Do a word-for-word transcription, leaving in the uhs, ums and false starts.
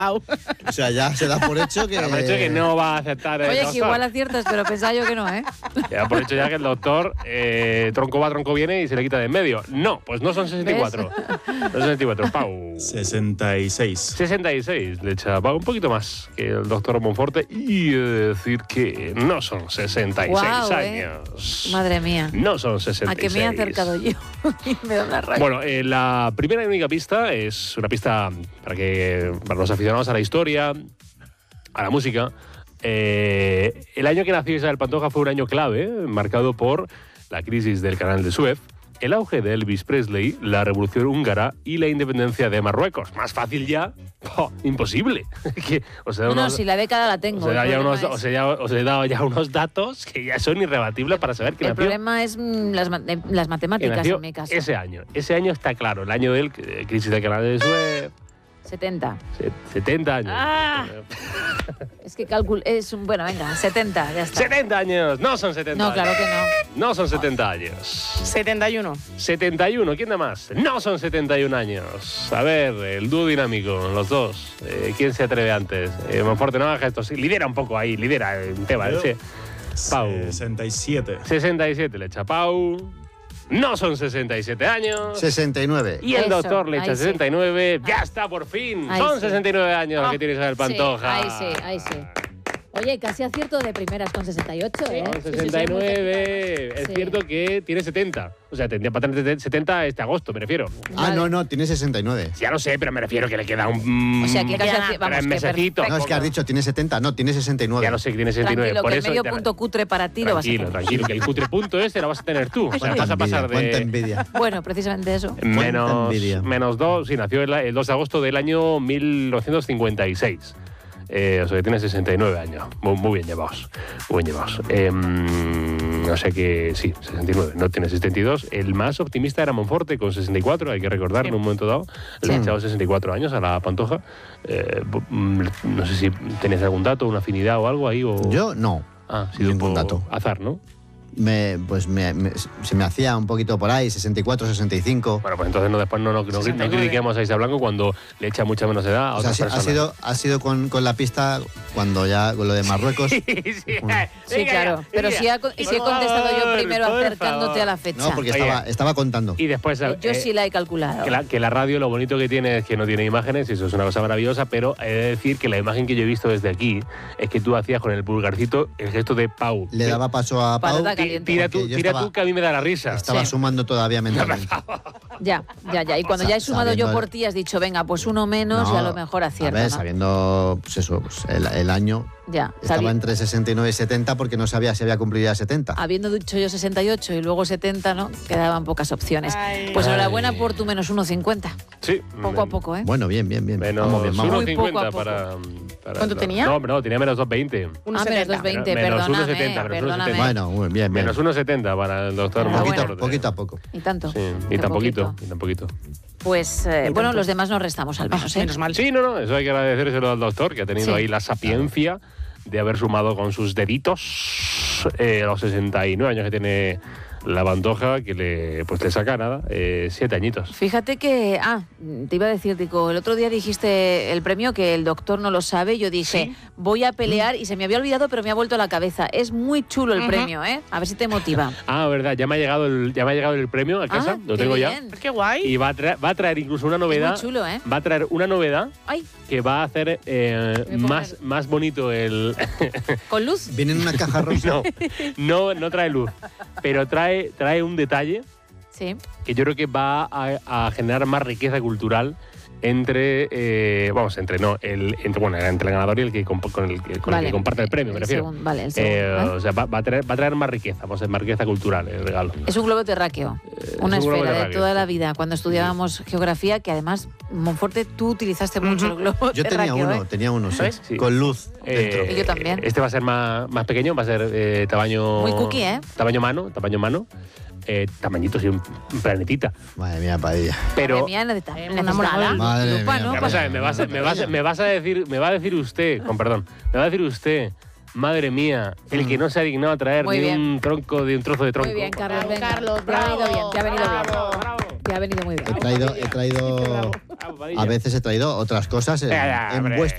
Pau. O sea, ya se da por hecho que... Se da por hecho que no va a aceptar el Oye, doctor. que igual aciertas, pero pensaba yo que no, ¿eh? Se da por hecho ya que el doctor eh, tronco va, tronco viene y se le quita de en medio. No, pues no son sesenta y cuatro. No son sesenta y cuatro, Pau. sesenta y seis. sesenta y seis, le echa Pau un poquito más que el doctor Monforte y he de decir que no son sesenta y seis Guau, años. ¿eh? Madre mía. No son sesenta y seis. A que me he acercado yo y me da una rabia. Bueno, eh, la primera y única pista es una pista para que para los aficionados a la historia, a la música. Eh, el año que nació Isabel Pantoja fue un año clave, marcado por la crisis del Canal de Suez, el auge de Elvis Presley, la revolución húngara y la independencia de Marruecos. Más fácil ya, oh, imposible. que, os he dado No, unos, no, si la década la tengo. os he dado el ya problema unos- es- os he ya- os he dado ya unos datos que ya son irrebatibles para saber que El nació. problema es mm, las, ma- eh, las que matemáticas nació en mi caso. ese año. Ese año está claro, el año del eh, crisis del Canal de Suez. setenta. Se- setenta años. Ah. Es que calcul es un... Bueno, venga, setenta, ya está. setenta años, no son setenta No, claro años. que no. No son setenta años. setenta y uno. setenta y uno, ¿quién da más? No son setenta y un años. A ver, el dúo dinámico, los dos. Eh, ¿Quién se atreve antes? Eh, Monforte, no haga gestos. Sí, lidera un poco ahí, lidera el tema. Yo. Sí. Pau. sesenta y siete. sesenta y siete le echa Pau. No son sesenta y siete años. sesenta y nueve. Y el Eso, doctor le echa ahí sí. sesenta y nueve. Ya está, por fin. Ahí Son sí. sesenta y nueve años Ah, que tiene Isabel Pantoja. Sí, ahí sí, ahí sí. Oye, casi acierto de primeras con sesenta y ocho, ¿eh? Son Sí, sí, sí, sesenta y nueve. muy Es Sí. cierto que tiene setenta. O sea, tendría para tener setenta este agosto, me refiero. Ah, Vale. no, no, tiene sesenta y nueve. Ya lo sé, pero me refiero que le queda un. O sea, que casi acierto. Vamos, tres que mesecitos. No, es que has dicho tiene setenta, no, tiene sesenta y nueve. Ya lo sé que tiene sesenta y nueve. Tranquilo, Por que el eso medio ya- punto cutre para ti lo vas a Tranquilo, hacer. tranquilo, que el cutre punto este lo vas a tener tú. O sea, Cuánta vas a pasar envidia, cuánta de. envidia. Bueno, precisamente eso. Menos, envidia. menos dos, sí, nació el, el dos de agosto del año mil novecientos cincuenta y seis. Eh, o sea, que tiene sesenta y nueve años. Muy, muy bien llevados. Muy bien llevados. Eh, o sea que sí, sesenta y nueve. No tiene setenta y dos. El más optimista era Monforte con sesenta y cuatro, hay que recordar, Sí. en un momento dado. Le Sí. ha echado sesenta y cuatro años a la Pantoja. Eh, mm, no sé si tenéis algún dato, una afinidad o algo ahí. O... Yo no. Ah, ha sido un ningún poco dato. azar, ¿no? Me, pues me, me- se me hacía un poquito por ahí, sesenta y cuatro, sesenta y cinco. Bueno, pues entonces no, después no, no, no, sesenta y no nueve. critiquemos a Isa Blanco cuando le echa mucha menos edad a O sea, otras sí, ha personas. sido, ha sido con, con la pista cuando ya, con lo de Marruecos. Sí, sí, Sí, venga claro. ya, Pero venga. si, ha, co- si he Por contestado yo favor, primero por acercándote favor. a la fecha. No, porque Oye. estaba, estaba contando. Y después... Eh, Yo eh, sí la he calculado. Que la, que la radio lo bonito que tiene es que no tiene imágenes, y eso es una cosa maravillosa, pero he de decir que la imagen que yo he visto desde aquí es que tú hacías con el pulgarcito el gesto de Pau. Le daba paso a Pau. Patata Ti- caliente. Tira porque tú, yo tira estaba- tú que a mí me da la risa. Estaba Sí. sumando todavía mentalmente. Ya, ya, ya. Y cuando ya he Sa- sumado yo sabiendo- por ti, has dicho, venga, pues uno menos No, y a lo mejor acierto. A ver, ¿no? sabiendo pues eso, pues el, el año, Ya, estaba sabi- entre sesenta y nueve y setenta porque no sabía si había cumplido ya setenta. habiendo dicho yo sesenta y ocho y luego setenta, ¿no? Quedaban pocas opciones. Ay. Pues Ay. enhorabuena por tu menos uno cincuenta. Sí. Poco a poco, ¿eh? Bueno, bien, bien, bien. Menos vamos bien, vamos. Muy poco a 1,50 poco. para, para... ¿Cuánto tenía? No, no, tenía menos dos veinte. uno Ah, menos setenta. dos veinte, Menos perdóname, uno setenta, menos uno perdóname. setenta. Bueno, muy bien, bien. Menos uno setenta para el doctor Enhorabuena. poquito, Monforte. poquito a poco. Y tanto. Sí, Qué y tan poquito, poquito. y tan poquito. Pues, eh, Y bueno, tanto. los demás nos restamos al menos, ¿eh? Menos mal. Sí, no, no, eso hay que agradecérselo al doctor, que ha tenido Sí. ahí la sapiencia de haber sumado con sus deditos eh, los sesenta y nueve años que tiene la Pantoja, que le, pues le saca nada, eh, siete añitos. Fíjate que, ah, te iba a decir, Tico, el otro día dijiste el premio que el doctor no lo sabe. Yo dije, ¿Sí? voy a pelear y se me había olvidado, pero me ha vuelto a la cabeza. Es muy chulo el Ujú. premio, ¿eh? A ver si te motiva. Ah, verdad, ya me ha llegado el, ya me ha llegado el premio a casa, Ah, lo qué tengo bien. ya. Qué guay. Y va a, traer, va a traer incluso una novedad. muy chulo, ¿eh? Va a traer una novedad Ay, que va a hacer eh, Me pongo más, nerviosa. más bonito el. con luz. Viene en una caja rosa. no, no, no trae luz, pero trae, trae un detalle Sí. que yo creo que va a, a generar más riqueza cultural entre, eh, vamos, entre no, el, entre, bueno, entre el ganador y el que, comp- con el, que- con el que comparte el premio, me refiero. segundo, vale, el segundo. Eh, ¿vale? O sea, va, va a traer, va a traer más riqueza, vamos a más riqueza cultural el regalo. Es un globo terráqueo, una es un globo esfera de terráqueo. toda la vida. Cuando estudiábamos geografía, que además, Monforte, tú utilizaste mucho el globo Yo tenía terráqueo, uno, ¿eh? tenía uno, sí, ¿Sabes? Sí. con luz dentro. Eh, Y yo también. Este va a ser más, más pequeño, va a ser eh, tamaño. Muy cookie, ¿eh? Tamaño mano, tamaño mano. Eh, tamañito, sí, un un planetita. Madre mía, Padilla. Pero. Madre mía, necesita- Eh, necesita enamorado. la Madre lupa, mía, ¿no? Vamos madre a ver, me vas a, me, vas, a- me vas a decir, me va a decir usted, con perdón, me va a decir usted, madre mía, el que no se ha dignado a traer Muy ni bien. un tronco de un trozo de tronco. Muy bien, Carlos, Bravo, venga. Carlos, te ha venido bravo, bien, te ha venido bravo, bien. bravo. Te ha venido muy bien. He traído, he traído, Bravo, Padilla. a veces he traído otras cosas en, Ya, ya, en hombre. vuestro